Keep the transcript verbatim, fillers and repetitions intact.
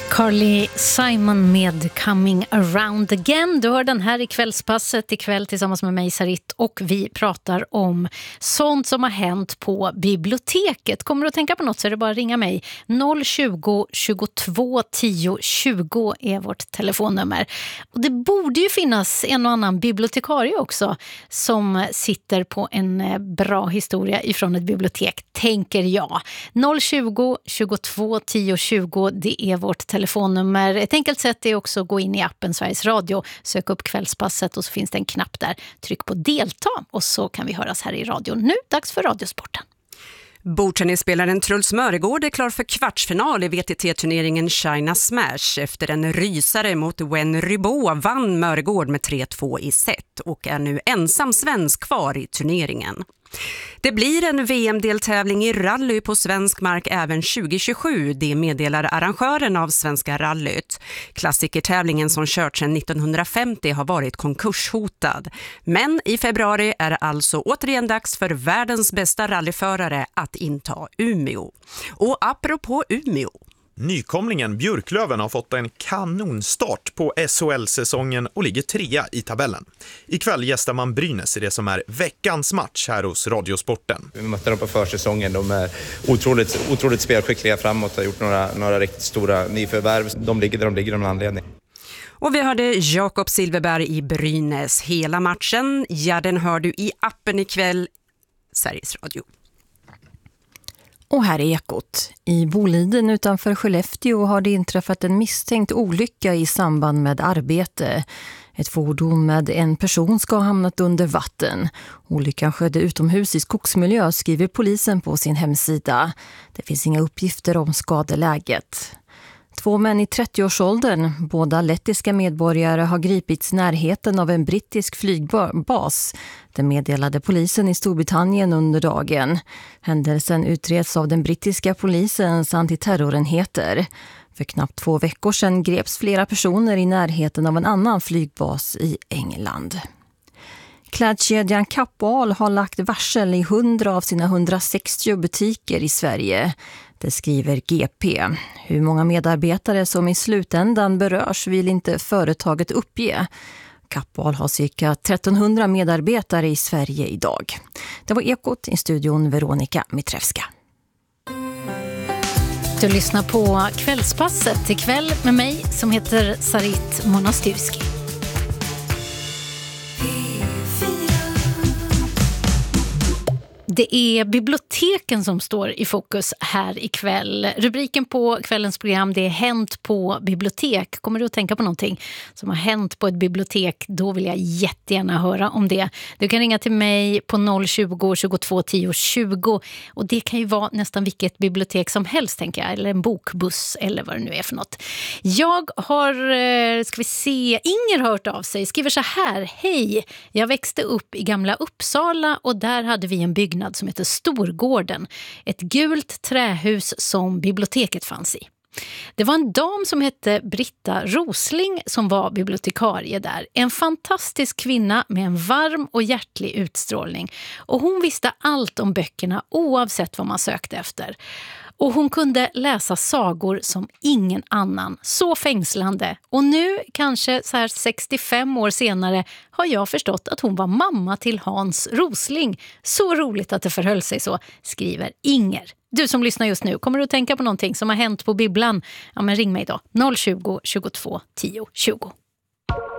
Carly Simon med Coming Around Again. Du hör den här i kvällspasset ikväll tillsammans med mig, Sarit, och vi pratar om sånt som har hänt på biblioteket. Kommer du att tänka på något så är det bara att ringa mig. noll tjugo, tjugotvå, tio, tjugo är vårt telefonnummer. Och det borde ju finnas en och annan bibliotekarie också som sitter på en bra historia ifrån ett bibliotek, tänker jag. noll tjugo, tjugotvå, tio, tjugo, det är vårt telefonnummer. Telefonnummer. Ett enkelt sätt är också att gå in i appen Sveriges Radio, söka upp kvällspasset och så finns det en knapp där. Tryck på delta och så kan vi höras här i radion. Nu dags för Radiosporten. Bordtennisspelaren Truls Mörgård är klar för kvartsfinal i V T T-turneringen China Smash. Efter en rysare mot Wen Rybå vann Mörgård med tre två i set och är nu ensam svensk kvar i turneringen. Det blir en V M-deltävling i rally på svensk mark även tjugo tjugosju, det meddelar arrangören av Svenska rallyt. Klassikertävlingen som kört sedan nittonhundrafemtio har varit konkurshotad. Men i februari är det alltså återigen dags för världens bästa rallyförare att inta Umeå. Och apropå Umeå. Nykomlingen Björklöven har fått en kanonstart på S H L-säsongen och ligger trea i tabellen. Ikväll gästar man Brynäs i det som är veckans match här hos Radiosporten. Vi mötte dem på försäsongen. De är otroligt, otroligt spelskickliga framåt och har gjort några, några riktigt stora nyförvärv. De ligger där de ligger av en anledning. Och vi hörde Jakob Silverberg i Brynäs hela matchen. Ja, den hör du i appen ikväll, Sveriges Radio. Och här är Ekot. I Boliden utanför Skellefteå har det inträffat en misstänkt olycka i samband med arbete. Ett fordon med en person ska ha hamnat under vatten. Olyckan skedde utomhus i skogsmiljö, skriver polisen på sin hemsida. Det finns inga uppgifter om skadeläget. Två män i trettioårsåldern, båda lettiska medborgare, har gripits i närheten av en brittisk flygbas. Det meddelade polisen i Storbritannien under dagen. Händelsen utreds av den brittiska polisens antiterrorenheter. För knappt två veckor sedan greps flera personer i närheten av en annan flygbas i England. Klädkedjan Kappahl har lagt varsel i hundra av sina hundrasextio butiker i Sverige. Det skriver G P. Hur många medarbetare som i slutändan berörs vill inte företaget uppge. Kappahl har cirka trettonhundra medarbetare i Sverige idag. Det var Ekot, i studion Veronica Mitrevska. Du lyssnar på Kvällspasset ikväll med mig som heter Sarit Monastyrski. Det är biblioteken som står i fokus här ikväll. Rubriken på kvällens program, det är Hänt på bibliotek. Kommer du att tänka på någonting som har hänt på ett bibliotek, då vill jag jättegärna höra om det. Du kan ringa till mig på noll tjugo, tjugotvå, tio, tjugo. Och det kan ju vara nästan vilket bibliotek som helst, tänker jag. Eller en bokbuss eller vad det nu är för något. Jag har, ska vi se, Inger har hört av sig. Skriver så här: hej, jag växte upp i Gamla Uppsala och där hade vi en byggnad som heter Storgården. Ett gult trähus som biblioteket fanns i. Det var en dam som hette Britta Rosling som var bibliotekarie där. En fantastisk kvinna med en varm och hjärtlig utstrålning. Och hon visste allt om böckerna oavsett vad man sökte efter. Och hon kunde läsa sagor som ingen annan. Så fängslande. Och nu, kanske så här sextiofem år senare, har jag förstått att hon var mamma till Hans Rosling. Så roligt att det förhöll sig så, skriver Inger. Du som lyssnar just nu, kommer du att tänka på någonting som har hänt på bibblan? Ja, men ring mig då. noll tjugo, tjugotvå, tio, tjugo.